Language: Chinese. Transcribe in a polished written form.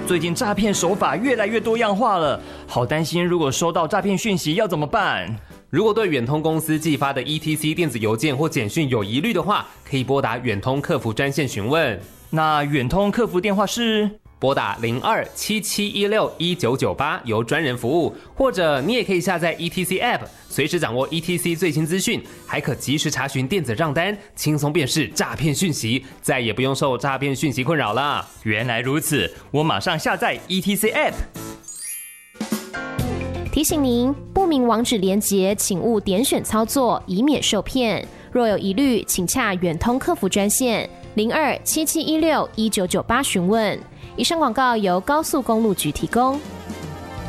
最近诈骗手法越来越多样化了，好担心如果收到诈骗讯息要怎么办？ 如果对远通公司寄发的 ETC 电子邮件或简讯有疑虑的话，可以拨打远通客服专线询问。 那远通客服电话是拨打0277161998由专人服务，或者你也可以下载 ETC App， 随时掌握 ETC 最新资讯，还可及时查询电子账单，轻松辨识诈骗讯息，再也不用受诈骗讯息困扰了。 原来如此，我马上下载 ETC App。 提醒您，不明网址连结请勿点选操作，以免受骗。若有疑虑，请洽远通客服专线0277161998询问。以上广告由高速公路局提供。